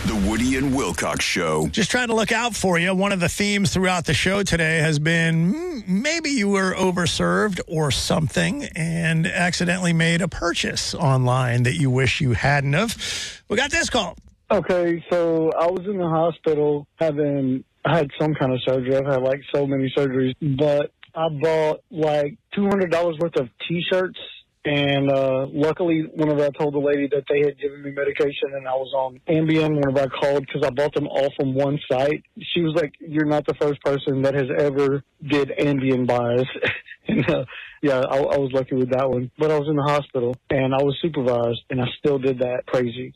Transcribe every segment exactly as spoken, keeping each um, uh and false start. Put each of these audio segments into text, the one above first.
The Woody and Wilcox Show. Just trying to look out for you. One of the themes throughout the show today has been mm, maybe you were overserved or something and accidentally made a purchase online that you wish you hadn't have. We got this call. Okay, so I was in the hospital having, I had some kind of surgery. I've had like so many surgeries, but I bought like two hundred dollars worth of T-shirts. And uh, luckily, whenever I told the lady that they had given me medication and I was on Ambien, whenever I called, because I bought them all from one site, she was like, "You're not the first person that has ever did Ambien buys." and uh, yeah, I, I was lucky with that one. But I was in the hospital and I was supervised, and I still did that. Crazy.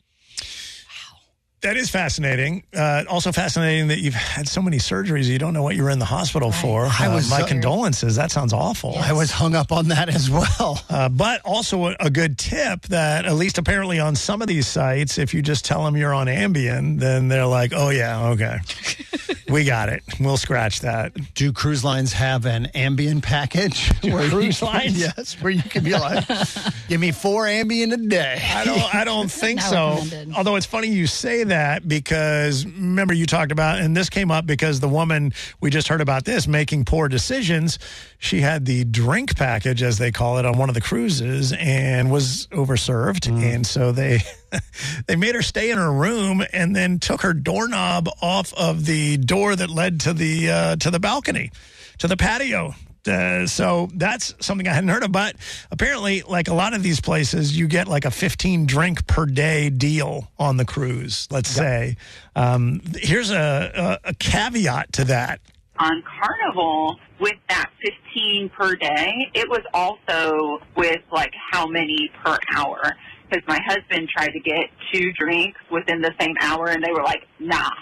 That is fascinating. Uh, also fascinating that you've had so many surgeries you don't know what you were in the hospital for. I Uh, was my so- condolences. That sounds awful. I was hung up on that as well. Uh, but also a, a good tip that at least apparently on some of these sites, if you just tell them you're on Ambien, then they're like, "Oh, yeah, okay. We got it. We'll scratch that." Do cruise lines have an Ambien package? Where cruise you, lines? Yes, where you can be like, "Give me four Ambien a day." I don't I don't think Not so. recommended. Although it's funny you say that because remember you talked about, and this came up because the woman we just heard about this making poor decisions. She had the drink package, as they call it, on one of the cruises and was overserved. And so they they made her stay in her room and then took her doorknob off of the door that led to the uh, to the balcony, to the patio. Uh, so that's something I hadn't heard of. But apparently, like a lot of these places, you get like a fifteen drink per day deal on the cruise, let's say. Um, here's a, a, a caveat to that. On Carnival, with that fifteen per day, it was also with like how many per hour. Because my husband tried to get two drinks within the same hour, and they were like, "Nah."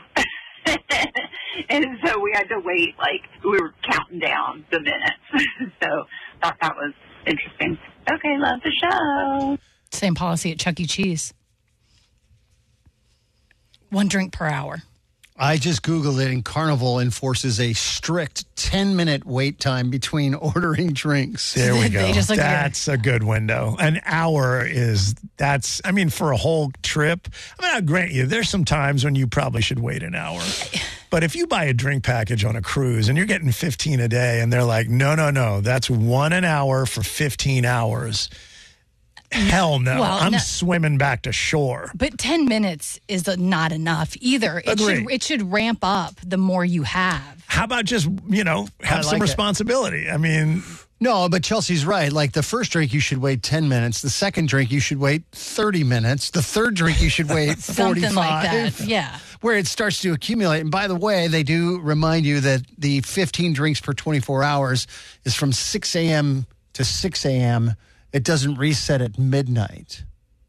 And so we had to wait, like, we were counting down the minutes. So thought that was interesting. Okay, love the show. Same policy at Chuck E. Cheese. One drink per hour. I just Googled it, and Carnival enforces a strict ten-minute wait time between ordering drinks. There we They go. just look at your- That's a good window. An hour is, that's, I mean, for a whole trip. I mean, I'll grant you, there's some times when you probably should wait an hour. But if you buy a drink package on a cruise and you're getting fifteen a day and they're like, no, no, no, that's one an hour for fifteen hours. Hell no. Well, I'm no- swimming back to shore. But ten minutes is not enough either. It Agree. should, it should ramp up the more you have. How about just, you know, have I some like it. responsibility? I mean, No, but Chelsea's right. Like the first drink, you should wait ten minutes. The second drink, you should wait thirty minutes. The third drink, you should wait Something forty-five. like that. Yeah. Where it starts to accumulate. And by the way, they do remind you that the fifteen drinks per twenty-four hours is from six a.m. to six a.m. It doesn't reset at midnight.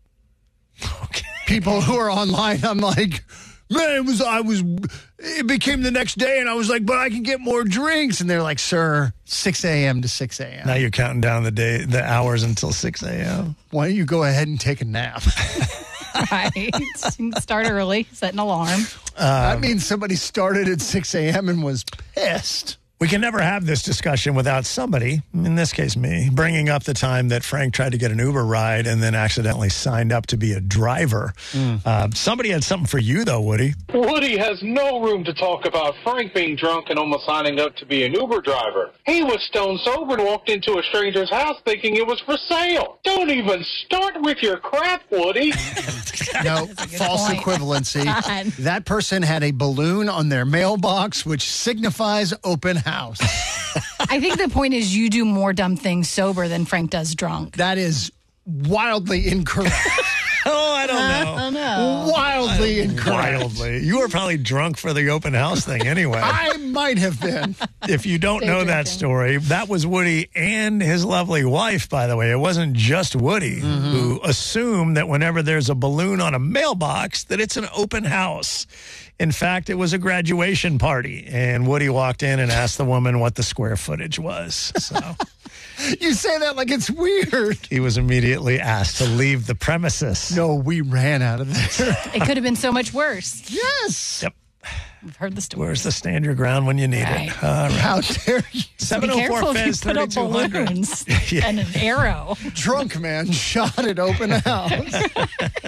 okay. People who are online, I'm like, man, it was, I was, it became the next day, and I was like, but I can get more drinks. And they're like, sir, six a.m. to six a.m. Now you're counting down the day, the hours until six a.m. Why don't you go ahead and take a nap? Right. You can start early, set an alarm. That means somebody started at six a.m. and was pissed. We can never have this discussion without somebody, in this case me, bringing up the time that Frank tried to get an Uber ride and then accidentally signed up to be a driver. Uh, somebody had something for you, though, Woody. Woody has no room to talk about Frank being drunk and almost signing up to be an Uber driver. He was stone sober and walked into a stranger's house thinking it was for sale. Don't even start with your crap, Woody. No, good false point. equivalency. God. That person had a balloon on their mailbox, which signifies open house. I think the point is you do more dumb things sober than Frank does drunk. That is wildly incorrect. Oh, I don't know. Oh, no. Wildly incorrect. Wildly. You were probably drunk for the open house thing anyway. I might have been. If you don't know that drinking. story, that was Woody and his lovely wife, by the way. It wasn't just Woody who assumed that whenever there's a balloon on a mailbox, that it's an open house. In fact, it was a graduation party, and Woody walked in and asked the woman what the square footage was. So You say that like it's weird. he was immediately asked to leave the premises. No, we ran out of there. It could have been so much worse. Yes. Yep. We've heard the story. Where's the stand your ground when you need Right. it? All right. How dare you? Be seven oh four careful if you Fez put up thirty-two hundred. balloons Yeah. and an arrow. Drunk man shot at open house.